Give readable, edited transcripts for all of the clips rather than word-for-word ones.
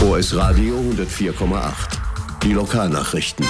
OS Radio 104,8. Die Lokalnachrichten.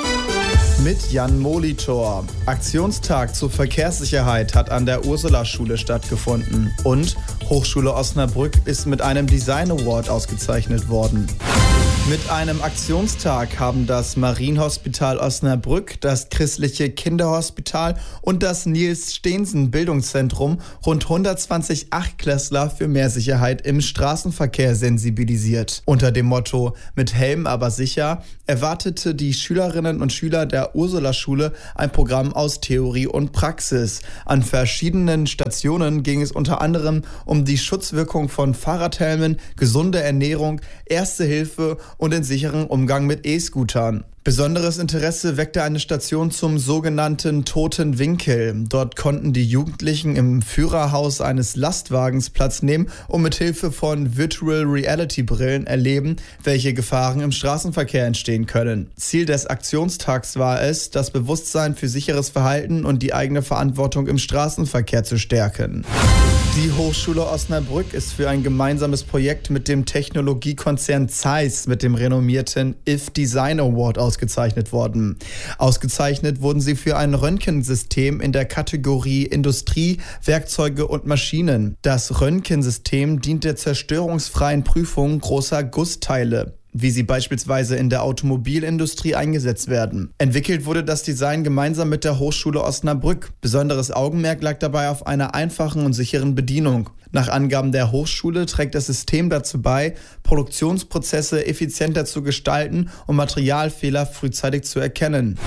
Mit Jan Molitor. Aktionstag zur Verkehrssicherheit hat an der Ursula-Schule stattgefunden. Und Hochschule Osnabrück ist mit einem Design Award ausgezeichnet worden. Mit einem Aktionstag haben das Marienhospital Osnabrück, das Christliche Kinderhospital und das Niels-Steensen-Bildungszentrum rund 120 Achtklässler für mehr Sicherheit im Straßenverkehr sensibilisiert. Unter dem Motto „Mit Helm aber sicher" erwartete die Schülerinnen und Schüler der Ursula-Schule ein Programm aus Theorie und Praxis. An verschiedenen Stationen ging es unter anderem um die Schutzwirkung von Fahrradhelmen, gesunde Ernährung, Erste Hilfe und den sicheren Umgang mit E-Scootern. Besonderes Interesse weckte eine Station zum sogenannten Toten Winkel. Dort konnten die Jugendlichen im Führerhaus eines Lastwagens Platz nehmen und mit Hilfe von Virtual Reality Brillen erleben, welche Gefahren im Straßenverkehr entstehen können. Ziel des Aktionstags war es, das Bewusstsein für sicheres Verhalten und die eigene Verantwortung im Straßenverkehr zu stärken. Die Hochschule Osnabrück ist für ein gemeinsames Projekt mit dem Technologiekonzern Zeiss mit dem renommierten IF Design Award ausgezeichnet worden. Ausgezeichnet wurden sie für ein Röntgensystem in der Kategorie Industrie, Werkzeuge und Maschinen. Das Röntgensystem dient der zerstörungsfreien Prüfung großer Gussteile, wie sie beispielsweise in der Automobilindustrie eingesetzt werden. Entwickelt wurde das Design gemeinsam mit der Hochschule Osnabrück. Besonderes Augenmerk lag dabei auf einer einfachen und sicheren Bedienung. Nach Angaben der Hochschule trägt das System dazu bei, Produktionsprozesse effizienter zu gestalten und Materialfehler frühzeitig zu erkennen.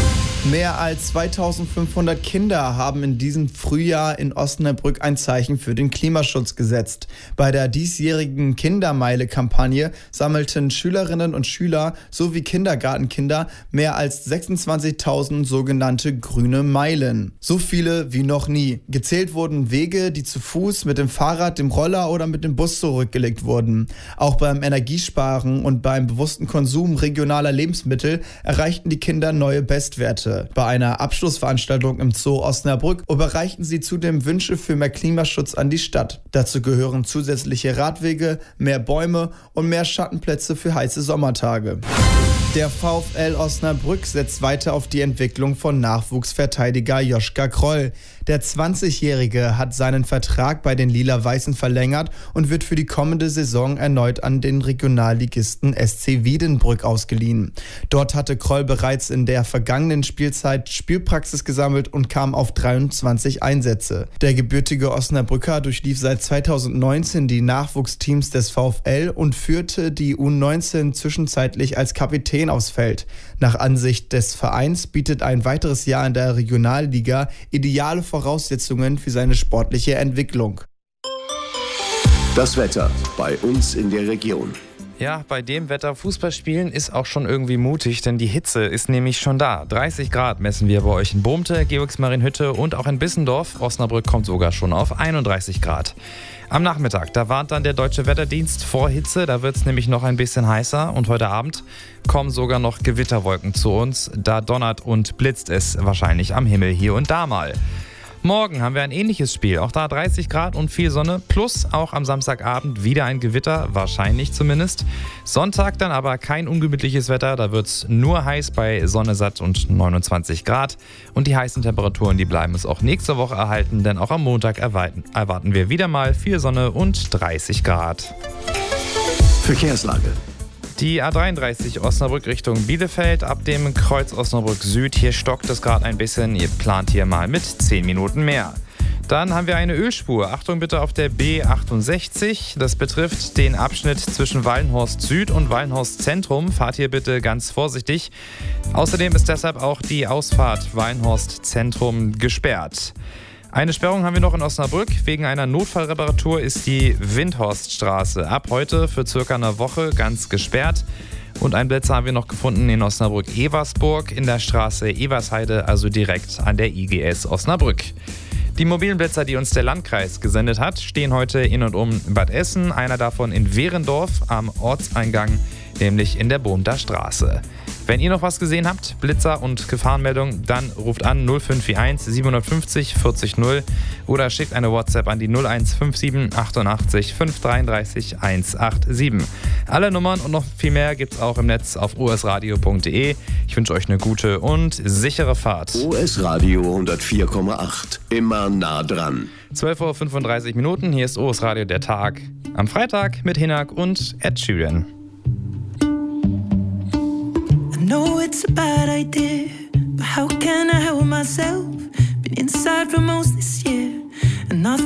Mehr als 2500 Kinder haben in diesem Frühjahr in Osnabrück ein Zeichen für den Klimaschutz gesetzt. Bei der diesjährigen Kindermeile-Kampagne sammelten Schülerinnen und Schüler sowie Kindergartenkinder mehr als 26.000 sogenannte grüne Meilen. So viele wie noch nie. Gezählt wurden Wege, die zu Fuß, mit dem Fahrrad, dem Roller oder mit dem Bus zurückgelegt wurden. Auch beim Energiesparen und beim bewussten Konsum regionaler Lebensmittel erreichten die Kinder neue Bestwerte. Bei einer Abschlussveranstaltung im Zoo Osnabrück überreichten sie zudem Wünsche für mehr Klimaschutz an die Stadt. Dazu gehören zusätzliche Radwege, mehr Bäume und mehr Schattenplätze für heiße Sommertage. Der VfL Osnabrück setzt weiter auf die Entwicklung von Nachwuchsverteidiger Joschka Kroll. Der 20-Jährige hat seinen Vertrag bei den Lila-Weißen verlängert und wird für die kommende Saison erneut an den Regionalligisten SC Wiedenbrück ausgeliehen. Dort hatte Kroll bereits in der vergangenen Spielzeit Spielpraxis gesammelt und kam auf 23 Einsätze. Der gebürtige Osnabrücker durchlief seit 2019 die Nachwuchsteams des VfL und führte die U19 zwischenzeitlich als Kapitän aufs Feld. Nach Ansicht des Vereins bietet ein weiteres Jahr in der Regionalliga ideale Voraussetzungen für seine sportliche Entwicklung. Das Wetter bei uns in der Region. Ja, bei dem Wetter Fußball spielen ist auch schon irgendwie mutig, denn die Hitze ist nämlich schon da. 30 Grad messen wir bei euch in Bohmte, Georgsmarienhütte und auch in Bissendorf. Osnabrück kommt sogar schon auf 31 Grad. Am Nachmittag, da warnt dann der Deutsche Wetterdienst vor Hitze, da wird es nämlich noch ein bisschen heißer und heute Abend kommen sogar noch Gewitterwolken zu uns. Da donnert und blitzt es wahrscheinlich am Himmel hier und da mal. Morgen haben wir ein ähnliches Spiel, auch da 30 Grad und viel Sonne, plus auch am Samstagabend wieder ein Gewitter, wahrscheinlich zumindest. Sonntag dann aber kein ungemütliches Wetter, da wird es nur heiß bei Sonne satt und 29 Grad. Und die heißen Temperaturen, die bleiben es auch nächste Woche erhalten, denn auch am Montag erwarten wir wieder mal viel Sonne und 30 Grad. Verkehrslage. Die A33 Osnabrück Richtung Bielefeld ab dem Kreuz Osnabrück Süd. Hier stockt es gerade ein bisschen. Ihr plant hier mal mit 10 Minuten mehr. Dann haben wir eine Ölspur. Achtung bitte auf der B68. Das betrifft den Abschnitt zwischen Wallenhorst Süd und Wallenhorst Zentrum. Fahrt hier bitte ganz vorsichtig. Außerdem ist deshalb auch die Ausfahrt Wallenhorst Zentrum gesperrt. Eine Sperrung haben wir noch in Osnabrück. Wegen einer Notfallreparatur ist die Windhorststraße ab heute für circa eine Woche ganz gesperrt. Und einen Blitzer haben wir noch gefunden in Osnabrück-Eversburg in der Straße Eversheide, also direkt an der IGS Osnabrück. Die mobilen Blitzer, die uns der Landkreis gesendet hat, stehen heute in und um Bad Essen. Einer davon in Wehrendorf am Ortseingang, nämlich in der Bohmter Straße. Wenn ihr noch was gesehen habt, Blitzer und Gefahrenmeldung, dann ruft an 0541 750 40 0 oder schickt eine WhatsApp an die 0157 88 533 187. Alle Nummern und noch viel mehr gibt's auch im Netz auf osradio.de. Ich wünsche euch eine gute und sichere Fahrt. OS Radio 104,8. Immer nah dran. 12:35 Uhr. Hier ist OS Radio der Tag. Am Freitag mit Hinak und Ed Sheeran. I know it's a bad idea, but how can I help myself? Been inside for most this year, and I